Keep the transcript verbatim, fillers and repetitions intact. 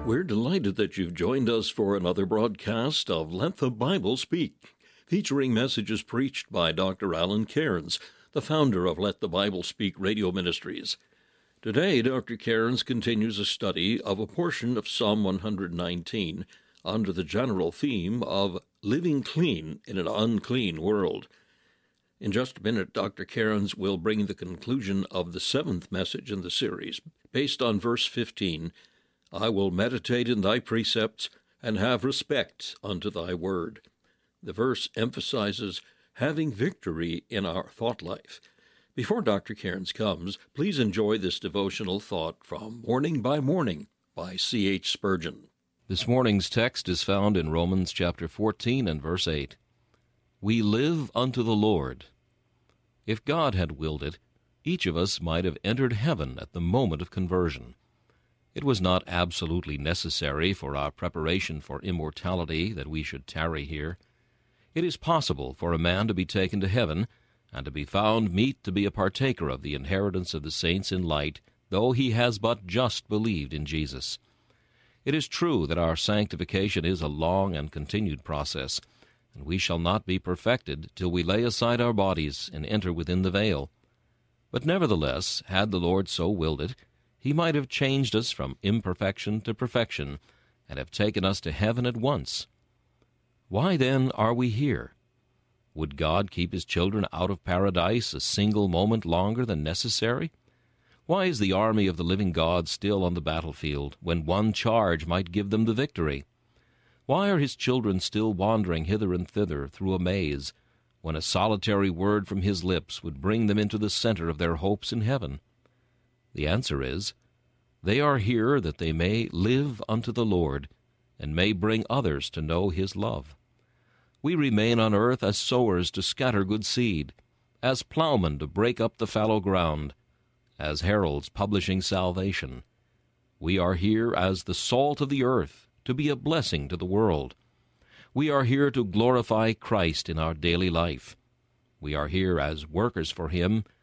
We're delighted that you've joined us for another broadcast of Let the Bible Speak, featuring messages preached by Doctor Alan Cairns, the founder of Let the Bible Speak Radio Ministries. Today, Doctor Cairns continues a study of a portion of Psalm one hundred nineteen under the general theme of living clean in an unclean world. In just a minute, Doctor Cairns will bring the conclusion of the seventh message in the series, based on verse fifteen, I will meditate in thy precepts, and have respect unto thy word. The verse emphasizes having victory in our thought life. Before Doctor Cairns comes, please enjoy this devotional thought from Morning by Morning by C H Spurgeon. This morning's text is found in Romans chapter fourteen and verse eight. We live unto the Lord. If God had willed it, each of us might have entered heaven at the moment of conversion. It was not absolutely necessary for our preparation for immortality that we should tarry here. It is possible for a man to be taken to heaven, and to be found meet to be a partaker of the inheritance of the saints in light, though he has but just believed in Jesus. It is true that our sanctification is a long and continued process, and we shall not be perfected till we lay aside our bodies and enter within the veil. But nevertheless, had the Lord so willed it, He might have changed us from imperfection to perfection, and have taken us to heaven at once. Why, then, are we here? Would God keep His children out of paradise a single moment longer than necessary? Why is the army of the living God still on the battlefield, when one charge might give them the victory? Why are His children still wandering hither and thither through a maze, when a solitary word from His lips would bring them into the center of their hopes in heaven? The answer is, they are here that they may live unto the Lord, and may bring others to know His love. We remain on earth as sowers to scatter good seed, as plowmen to break up the fallow ground, as heralds publishing salvation. We are here as the salt of the earth, to be a blessing to the world. We are here to glorify Christ in our daily life. We are here as workers for Him,